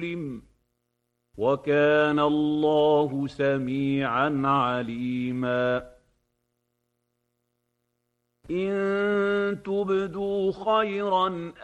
ظُلِمَ وَكَانَ اللَّهُ سَمِيعًا عَلِيمًا إِن تُبْدُوا خَيْرًا